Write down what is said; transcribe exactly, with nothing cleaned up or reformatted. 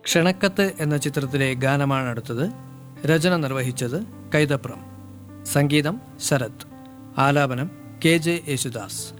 ക്ഷണക്കത്ത് എന്ന ചിത്രത്തിലെ ഗാനമാണ് അടുത്തത്. രചന നിർവഹിച്ചത് കൈതപ്രം. സംഗീതം ശരത്. ആലാപനം കെ ജെ യേശുദാസ്.